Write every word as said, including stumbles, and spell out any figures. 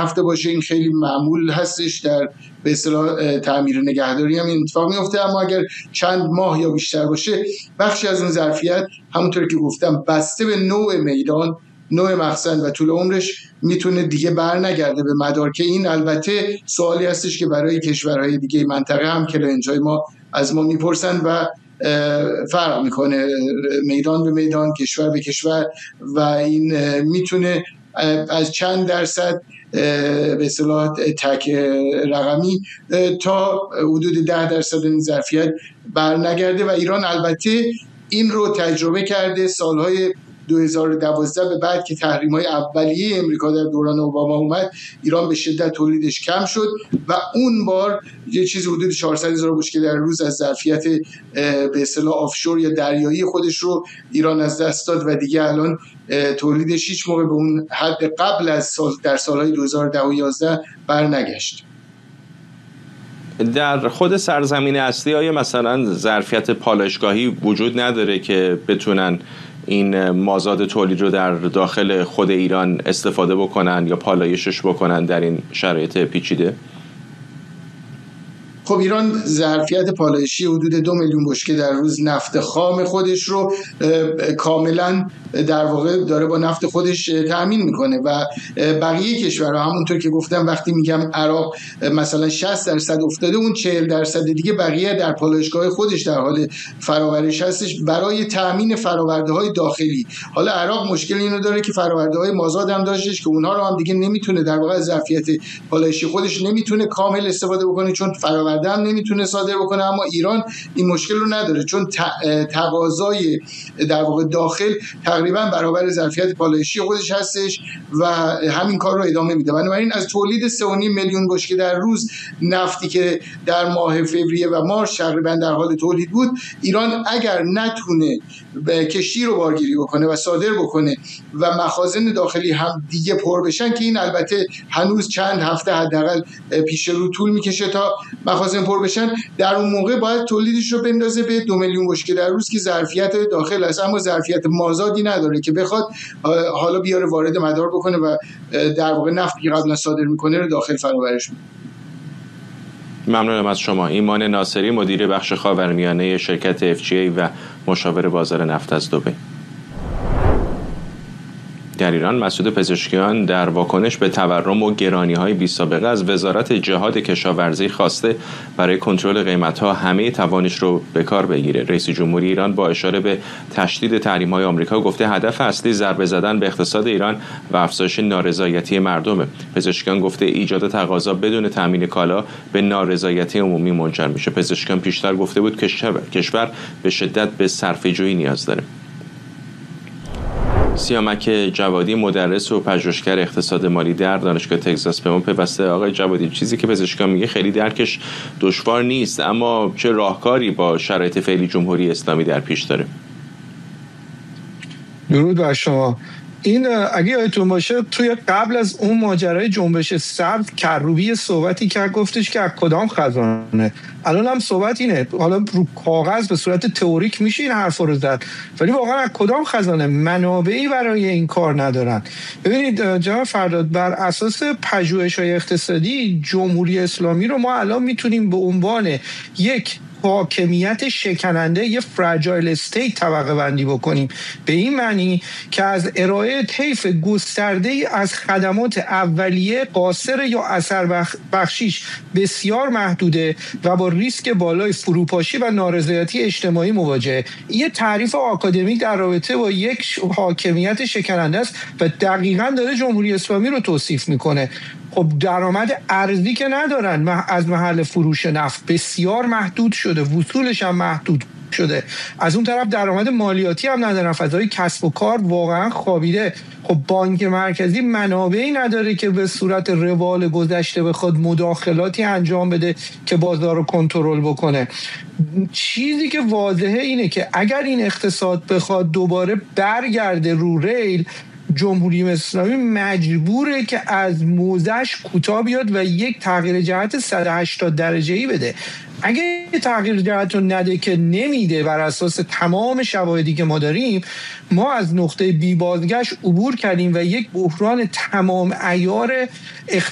هفته باشه. این خیلی معمول هستش، در به اصطلاح تعمیر نگهداری هم این اتفاق میفته. اما اگر چند ماه یا بیشتر باشه، بخشی از اون ظرفیت همونطور که گفتم بسته به نوع میدان، نوع مخزن و طول عمرش میتونه دیگه بر نگرده به مدار، که این البته سوالی هستش که برای کشورهای دیگه منطقه هم کلنجای ما از ما میپرسن و فرق میکنه میدان به میدان، کشور به کشور، و این میتونه از چند درصد به اصطلاح تک رقمی تا حدود ده درصد این ظرفیت بر نگرده. و ایران البته این رو تجربه کرده سالهای دو هزار و دوازده به بعد که تحریم‌های اولیه امریکا در دوران اوباما اومد. ایران به شدت تولیدش کم شد و اون بار یه چیز حدود چهارصد هزار بشکه در روز از ظرفیت به اصطلاح آفشور یا دریایی خودش رو ایران از دست داد و دیگه الان تولیدش هیچ موقع به اون حد قبل از سال در سالهای دو هزار و ده و یازده برنگشت. در خود سرزمین اصلی آیا مثلا ظرفیت پالایشگاهی وجود نداره که بتونن این مازاد تولید رو در داخل خود ایران استفاده بکنن یا پالایشش بکنن در این شرایط پیچیده؟ خب ایران ظرفیت پالایشی حدود دو میلیون بشکه در روز نفت خام خودش رو کاملا در واقع داره با نفت خودش تأمین میکنه و بقیه کشورها همونطور که گفتم وقتی میگم عراق مثلا شصت درصد افتاده، اون چهل درصد دیگه بقیه در پالایشگاه خودش در حال فرآورش هستش برای تأمین فرآورده های داخلی. حالا عراق مشکل اینو داره که فرآورده های مازاد هم داشتش که اونها رو هم دیگه نمیتونه در واقع ظرفیت پالایشی خودش نمیتونه کامل استفاده بکنه چون فرآورده هم نمیتونه صادر بکنه. اما ایران این مشکل رو نداره چون تقاضای در واقع داخل تقریبا برابر ظرفیت پالایشی خودش هستش و همین کار رو ادامه میده. بنابراین از تولید سه و نیم میلیون بشکه در روز نفتی که در ماه فوریه و مارس تقریبا در حال تولید بود، ایران اگر نتونه کشتی رو بارگیری بکنه و صادر بکنه و مخازن داخلی هم دیگه پر بشن، که این البته هنوز چند هفته حداقل پیش رو طول میکشه تا مخازن پر بشن، در اون موقع باید تولیدش رو بندازه به دو میلیون بشکه در روز که ظرفیت داخل است، اما ظرفیت مازادی نداره که بخواد حالا بیاره وارد مدار بکنه و در واقع نفتی قبلا صادر میکنه رو داخل فرآورش میکنه. ممنونم از شما. ایمان ناصری، مدیر بخش خاورمیانه شرکت اف جی ای و مشاور بازار نفت از دبی. در ایران مسعود پزشکیان در واکنش به تورم و گرانی‌های بی‌سابقه از وزارت جهاد کشاورزی خواسته برای کنترل قیمت‌ها همه توانش رو به کار بگیره. رئیس جمهوری ایران با اشاره به تشدید تحریم‌های آمریکا گفته هدف اصلی ضربه زدن به اقتصاد ایران و افزایش نارضایتی مردمه. پزشکیان گفته ایجاد تقاضا بدون تامین کالا به نارضایتی عمومی منجر میشه. پزشکیان پیشتر گفته بود که کشور به شدت به صرفه‌جویی نیاز داره. سیامک جوادی، مدرس و پژوهشگر اقتصاد مالی در دانشگاه تگزاس، به ما پیوسته. آقای جوادی، چیزی که پزشکان میگه خیلی درکش دشوار نیست، اما چه راهکاری با شرایط فعلی جمهوری اسلامی در پیش داره؟ درود بر شما. این اگه یادتون باشه توی قبل از اون ماجرای جنبش سبز کروبی صحبتی کرد، گفتش که از کدام خزانه. الان هم صحبت اینه، حالا رو کاغذ به صورت تئوریک میشه این حرف رو زد، ولی واقعا از کدام خزانه؟ منابعی برای این کار ندارن. ببینید جناب فرداد، بر اساس پژوهش‌های اقتصادی جمهوری اسلامی رو ما الان میتونیم به عنوان یک حاکمیت شکننده، یه فراجایل استیت طبقه بندی بکنیم، به این معنی که از ارائه طیف گسترده‌ای از خدمات اولیه قاصر یا اثر بخشیش بسیار محدوده و با ریسک بالای فروپاشی و نارضایتی اجتماعی مواجهه. یه تعریف آکادمیک در رابطه با یک حاکمیت شکننده است و دقیقاً داره جمهوری اسلامی رو توصیف میکنه. خب درآمد ارزی که ندارن از محل فروش نفت، بسیار محدود شده، وصولش هم محدود شده. از اون طرف درآمد مالیاتی هم ندارن، فضای کسب و کار واقعا خوابیده. خب بانک مرکزی منابعی نداره که به صورت روال گذشته بخواد مداخلاتی انجام بده که بازار رو کنترل بکنه. چیزی که واضحه اینه که اگر این اقتصاد بخواد دوباره برگرده رو ریل، جمهوری اسلامی مجبوره که از موضعش کوتاه بیاد و یک تغییر جهت صد و هشتاد درجه‌ای بده. اگه تغییر جهت رو نده که نمیده، بر اساس تمام شواهدی که ما داریم، ما از نقطه بی بازگشت عبور کردیم و یک بحران تمام عیار